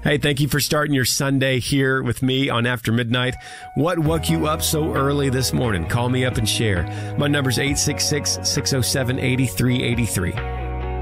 Hey, thank you for starting your Sunday here with me on After Midnight. What woke you up so early this morning? Call me up and share. My number's 866-607-8383.